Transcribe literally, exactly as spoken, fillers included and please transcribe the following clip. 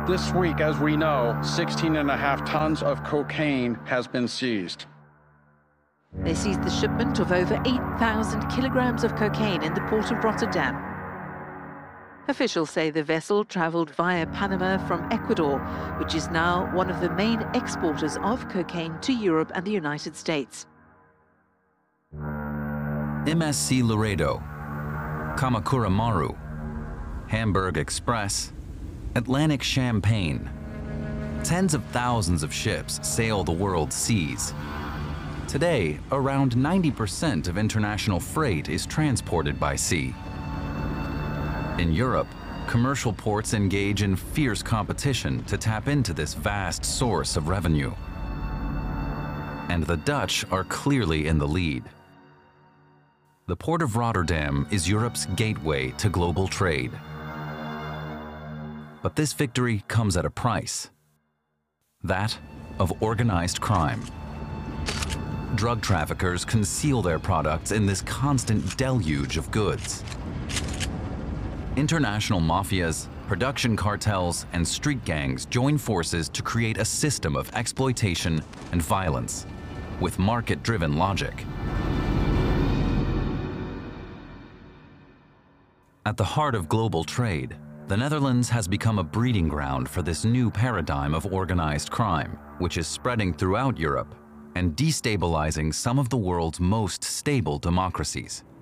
This week, as we know, sixteen and a half tons of cocaine has been seized. They seized the shipment of over eight thousand kilograms of cocaine in the port of Rotterdam. Officials say the vessel traveled via Panama from Ecuador, which is now one of the main exporters of cocaine to Europe and the United States. M S C Laredo, Kamakura Maru, Hamburg Express, Atlantic Champagne. Tens of thousands of ships sail the world's seas. Today, around ninety percent of international freight is transported by sea. In Europe, commercial ports engage in fierce competition to tap into this vast source of revenue. And the Dutch are clearly in the lead. The Port of Rotterdam is Europe's gateway to global trade. But this victory comes at a price. That of organized crime. Drug traffickers conceal their products in this constant deluge of goods. International mafias, production cartels, and street gangs join forces to create a system of exploitation and violence, with market-driven logic. At the heart of global trade, the Netherlands has become a breeding ground for this new paradigm of organized crime, which is spreading throughout Europe and destabilizing some of the world's most stable democracies.